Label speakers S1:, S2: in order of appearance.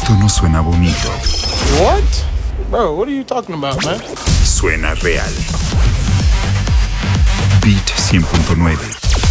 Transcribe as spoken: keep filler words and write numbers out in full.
S1: Esto no suena bonito.
S2: What? Bro, what are you talking about, man?
S1: Suena real. Beat cien punto nueve.